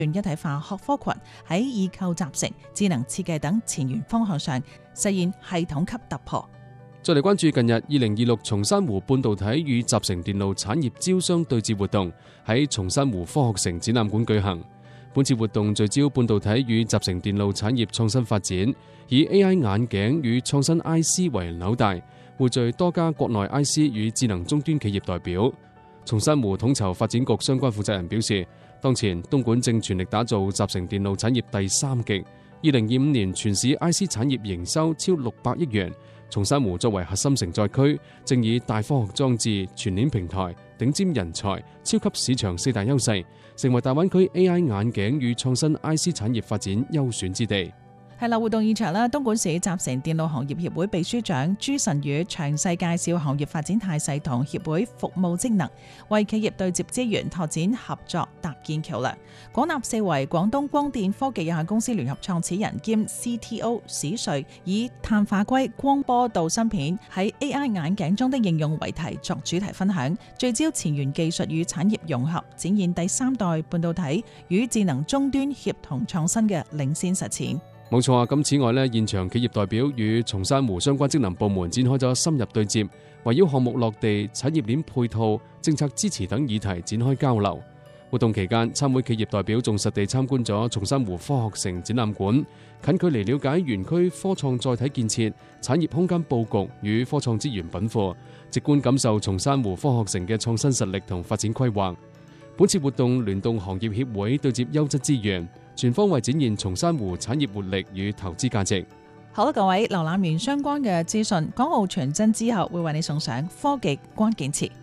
一體化學科群喺異構集成、智能設計等前沿方向上實現系統級突破。 再嚟關注近日2026松山湖半導體與集成電路產業招商對接活動喺松山湖科學城展覽館舉行。本次活動聚焦半導體與集成電路產業創新發展，以 AI 眼鏡與創新 IC 為紐帶，匯聚多家國內 IC 與智能終端企業代表。松山湖統籌發展局相關負責人表示，當前東莞正全力打造集成電路產業第三極，2025年全市 IC 產業營收超600億元。松山湖作為核心承載區，正以大科學裝置、全鏈平台、頂尖人才、超級市場四大優勢，成為大灣區 AI 眼鏡與創新 IC 產業發展優選之地。 係啦，活動現場啦，東莞市集成電路行業協會秘書長朱晨宇詳細介紹行業發展態勢同協會服務職能，為企業對接資源、拓展合作搭建橋樑。廣納四維廣東光電科技有限公司聯合創始人兼 CTO 史瑞以碳化硅光波導芯片喺 AI 眼鏡中的應用為題作主題分享，聚焦前沿技術與產業融合，展現第三代半導體與智能終端協同創新嘅領先實踐。 冇錯啊！咁此外呢，現場企業代表與松山湖相關職能部門展開咗深入對接，圍繞項目落地、產業鏈配套、政策支持等議題展開交流。活動期間，參會企業代表仲實地參觀咗松山湖科學城展覽館，近距離了解園區科創載體建設、產業空間佈局與科創資源稟賦，直觀感受松山湖科學城嘅創新實力同發展規劃。本次活動聯動行業協會對接優質資源，全方位展現松山湖產業活力與投資價值。 好啦，各位瀏覽完相關嘅資訊，港澳傳真之後會為你送上科技關鍵詞。